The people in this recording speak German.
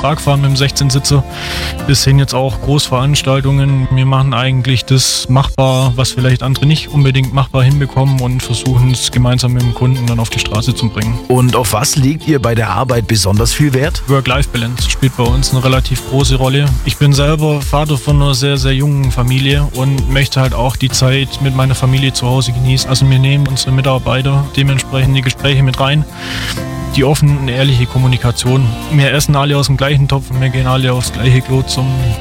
Tragfahren mit dem 16-Sitzer bis hin jetzt auch Großveranstaltungen. Wir machen eigentlich das machbar, was vielleicht andere nicht unbedingt machbar hinbekommen und versuchen es gemeinsam mit dem Kunden dann auf die Straße zu bringen. Und auf was legt ihr bei der Arbeit besonders viel Wert? Work-Life-Balance spielt bei uns eine relativ große Rolle. Ich bin selber Vater von einer sehr, sehr jungen Familie und möchte halt auch die Zeit mit meiner Familie zu Hause genießen. Also wir nehmen unsere Mitarbeiter dementsprechend in die Gespräche mit rein. Die offene und ehrliche Kommunikation. Wir essen alle aus dem gleichen Topf und wir gehen alle aufs gleiche Klo zum